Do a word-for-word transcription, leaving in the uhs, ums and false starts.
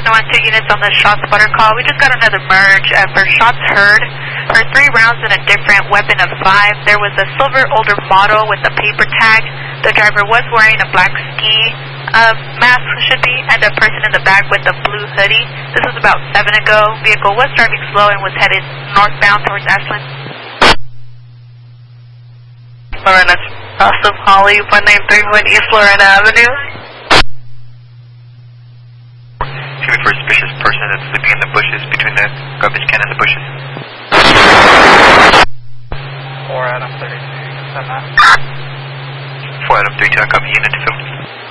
nine one two units on the shot spotter call. We just got another merge uh, for shots heard. For three rounds in a different weapon of five. There was a silver older model with a paper tag. The driver was wearing a black ski uh, mask, should be, and a person in the back with a blue hoodie. This was about seven ago. Vehicle was driving slow and was headed northbound towards Ashland. Lorena, awesome, Holly, one nine three one East Lorena Avenue. Excuse me for a suspicious person that's sleeping in the bushes, between the garbage can and the bushes. four Adam thirty-two, send that. four Adam thirty-two, I copy unit to film.